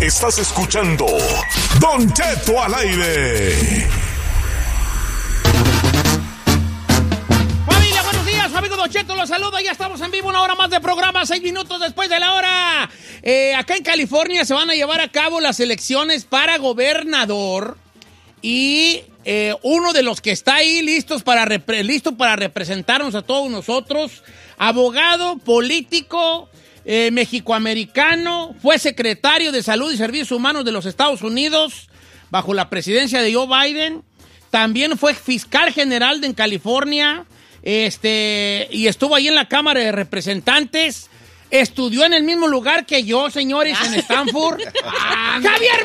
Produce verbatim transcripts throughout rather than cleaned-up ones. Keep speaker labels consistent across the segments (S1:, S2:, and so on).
S1: Estás escuchando Don Cheto al aire.
S2: Familia, buenos días, su amigo Don Cheto los saluda. Ya estamos en vivo, una hora más de programa, seis minutos después de la hora. Eh, acá en California se van a llevar a cabo las elecciones para gobernador y eh, uno de los que está ahí listos para repre- listo para representarnos a todos nosotros, abogado, político, eh, mexicoamericano, fue secretario de Salud y Servicios Humanos de los Estados Unidos bajo la presidencia de Joe Biden. También fue fiscal general de en California, este, y estuvo ahí en la Cámara de Representantes. Estudió en el mismo lugar que yo, señores, en Stanford. ¡Javier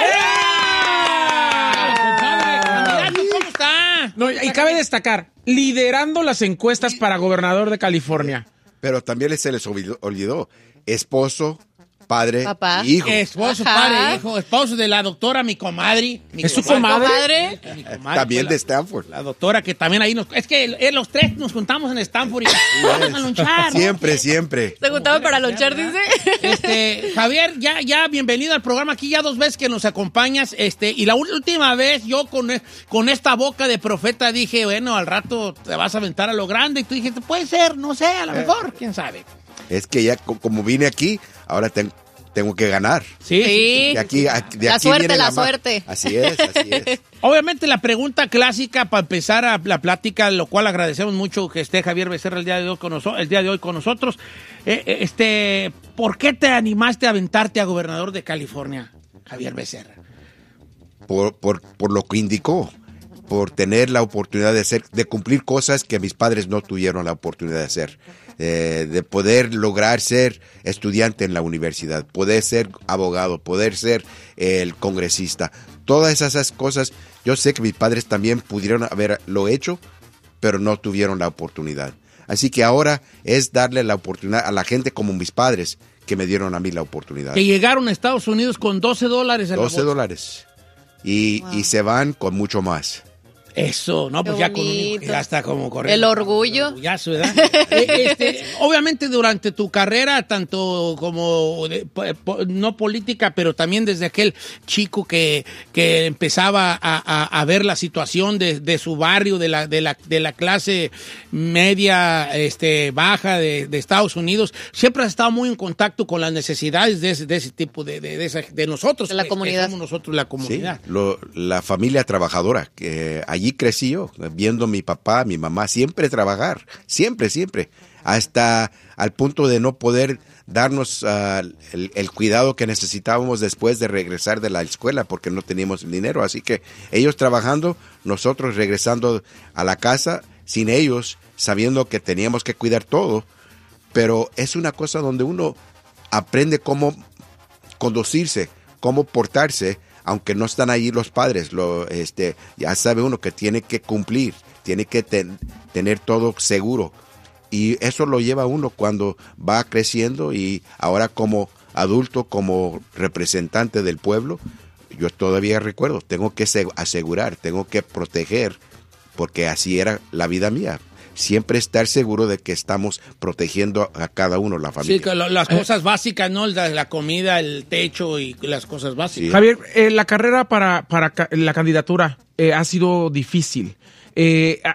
S2: Becerra! ¿Cómo está?
S3: No, y cabe destacar, liderando las encuestas para gobernador de California.
S4: Pero también se les olvidó, olvidó esposo, padre
S5: Papá.
S4: y hijo.
S2: Esposo,
S5: Ajá.
S2: padre, hijo, esposo de la doctora, mi comadre. Mi
S3: ¿Es su comadre?
S5: ¿Comadre?
S2: Mi comadre
S4: También
S2: fue
S4: de
S2: la-
S4: Stanford.
S2: La doctora que también ahí nos... Es que eh, los tres nos juntamos en Stanford y vamos a lonchar, ¿no?
S4: Siempre, siempre.
S5: ¿Se juntaban para lonchar, dice?
S2: Este, Javier, ya, ya, bienvenido al programa. Aquí ya dos veces que nos acompañas. Este, y la última vez yo con, con esta boca de profeta dije, bueno, al rato te vas a aventar a lo grande. Y tú dijiste, puede ser, no sé, a lo mejor, quién sabe.
S4: Es que ya co- como vine aquí, ahora ten- tengo que ganar.
S2: Sí.
S5: Sí.
S4: De aquí, aquí- de
S5: La
S4: aquí
S5: suerte,
S4: viene
S5: la
S4: ma-
S5: suerte.
S4: Así es, así es.
S2: Obviamente la pregunta clásica para empezar a la plática, lo cual agradecemos mucho que esté Javier Becerra el día de hoy con, noso- el día de hoy con nosotros. Eh, eh, este, ¿por qué te animaste a aventarte a gobernador de California, Javier Becerra?
S4: Por, por, por lo que indicó, por tener la oportunidad de hacer, de cumplir cosas que mis padres no tuvieron la oportunidad de hacer. Eh, de poder lograr ser estudiante en la universidad, poder ser abogado, poder ser eh, el congresista. Todas esas cosas, yo sé que mis padres también pudieron haberlo hecho, pero no tuvieron la oportunidad. Así que ahora es darle la oportunidad a la gente como mis padres que me dieron a mí la oportunidad.
S2: Que llegaron a Estados Unidos con doce dólares en la
S4: doce
S2: bolsa.
S4: dólares. Y,
S5: Wow.
S4: y se van con mucho más.
S2: Eso, no, pues
S5: Qué
S2: ya con un
S5: bonito.
S2: ya está como corriendo.
S5: El orgullo.
S2: Orgullazo, ¿verdad? Eh, este, obviamente durante tu carrera, tanto como de- po- po- no política, pero también desde aquel chico que, que empezaba a, a- a ver la situación de, de su barrio, de la, de la, de la clase media, este, baja de, de Estados Unidos, siempre has estado muy en contacto con las necesidades de ese, de ese tipo de, de, de, esa- de nosotros.
S5: De la
S2: que-
S5: comunidad.
S2: Que somos nosotros la
S4: Sí,
S2: comunidad.
S4: lo- la familia trabajadora, que allí crecí yo, viendo a mi papá, mi mamá, siempre trabajar, siempre, siempre, hasta al punto de no poder darnos ah, el, el cuidado que necesitábamos después de regresar de la escuela porque no teníamos dinero. Así que ellos trabajando, nosotros regresando a la casa sin ellos, sabiendo que teníamos que cuidar todo. Pero es una cosa donde uno aprende cómo conducirse, cómo portarse, aunque no están ahí los padres. Lo, este, ya sabe uno que tiene que cumplir, tiene que ten- tener todo seguro. Y eso lo lleva uno cuando va creciendo y ahora como adulto, como representante del pueblo, yo todavía recuerdo, tengo que se- asegurar, tengo que proteger, porque así era la vida mía. Siempre estar seguro de que estamos protegiendo a cada uno, la familia.
S2: Sí, que lo- las cosas básicas, ¿no? La, la comida, el techo y las cosas básicas.
S4: Sí.
S3: Javier, eh, la carrera para, para ca- la candidatura eh, ha sido difícil. Eh,